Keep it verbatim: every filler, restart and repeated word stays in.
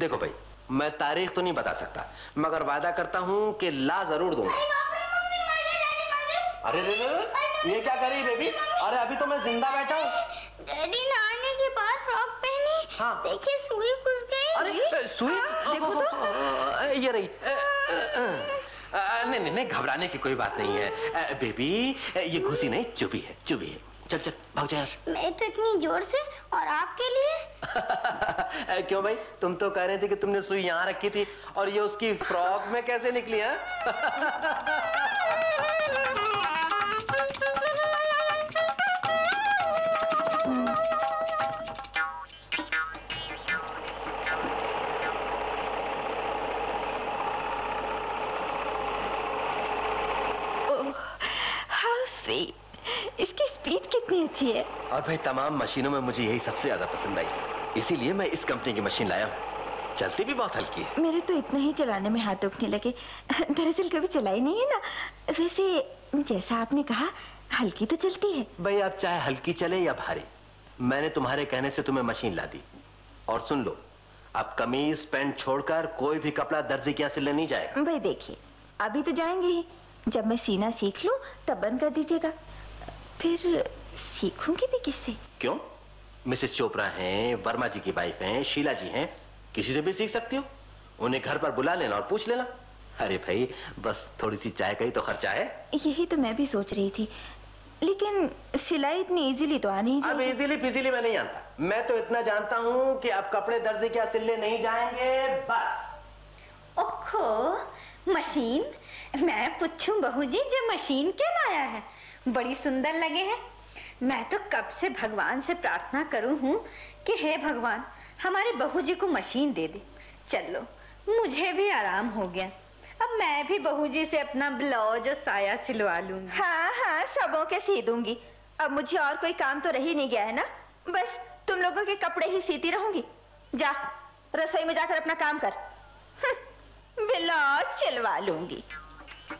देखो भाई, मैं तारीख तो नहीं बता सकता, मगर वादा करता हूँ कि ला जरूर दूंगा। अरे रे रे, ये क्या करी बेबी? अरे अभी तो मैं जिंदा बैठा हूँ। डैडी ने आने के बाद फ्रॉक पहनी। हाँ। देखिए सुई घुस गई। अरे सुई? देखो तो ये रही। नहीं नहीं नहीं, घबराने की कोई बात नहीं है बेबी, ये घुसी नहीं, चुभी है, चुभी है। चल चल भाग जा। मैं तो इतनी जोर से, और आपके लिए? क्यों भाई, तुम तो कह रहे थे कि तुमने सुई यहाँ रखी थी, और ये उसकी फ्रॉक में कैसे निकली? है इसकी स्पीड कितनी अच्छी है। और भाई तमाम मशीनों में मुझे यही सबसे ज्यादा पसंद आई, इसीलिए मैं इस कंपनी की मशीन लाया हूँ। चलती भी बहुत हल्की है। मेरे तो इतना ही चलाने में हाथ दुखने लगे, दरअसल कभी चलाई नहीं है ना। वैसे जैसा आपने कहा, हल्की तो चलती है। भाई अब चाहे हल्की चले या भारी, मैंने तुम्हारे कहने से तुम्हें मशीन ला दी। और सुन लो, अब कमीज पैंट छोड़कर कोई भी कपड़ा दर्जी के यहाँ सिलने नहीं जाएगा। भाई देखिए, अभी तो जाएंगे ही, जब मैं सीना सीख लूं तब बंद कर दीजिएगा। फिर सीखूंगी भी किससे? क्यों? मिसेस चोपड़ा हैं, वर्मा जी की वाइफ हैं, शीला जी हैं, किसी से भी सीख सकती हो। उन्हें घर पर बुला लेना और पूछ लेना। अरे भाई बस थोड़ी सी चाय का ही तो खर्चा है। यही तो मैं भी सोच रही थी, लेकिन सिलाई इतनी इजीली तो आ नहीं अब इजीली फिजीली मैं नहीं जानता, मैं तो इतना जानता हूँ कि अब कपड़े दर्जी क्या सिलने नहीं जाएंगे, बस। ओहो, मशीन? मैं पूछूं बहू जी, जो मशीन क्या लाया है? बड़ी सुंदर लगे हैं। मैं तो कब से भगवान से प्रार्थना करूं हूँ कि हे भगवान, हमारे बहू जी को मशीन दे दे। चलो, मुझे भी आराम हो गया। अब मैं भी बहू जी से अपना ब्लाउज और साया सिलवा लूंगी। हाँ हाँ, सबों के सी दूंगी। अब मुझे और कोई काम तो रह ही नहीं गया है ना, बस तुम लोगों के कपड़े ही सीती रहूंगी। जा रसोई में जाकर अपना काम कर। ब्लाउज सिलवा लूंगी।